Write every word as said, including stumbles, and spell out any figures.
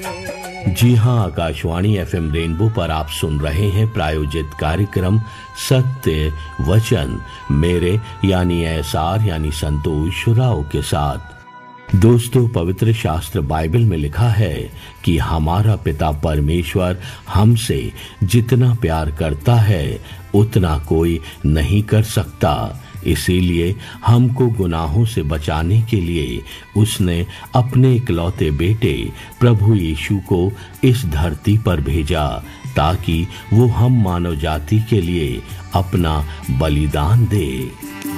जी हाँ, Akashvani FM rainbow पर आप सुन रहे हैं प्रायोजित कार्यक्रम सत्य वचन मेरे यानी एसआर यानी संतोष राव के साथ। दोस्तों, पवित्र शास्त्र बाइबल में लिखा है कि हमारा पिता परमेश्वर हमसे जितना प्यार करता है उतना कोई नहीं कर सकता। इसीलिए हमको गुनाहों से बचाने के लिए उसने अपने इकलौते बेटे प्रभु यीशु को इस धरती पर भेजा ताकि वो हम मानव जाति के लिए अपना बलिदान दे।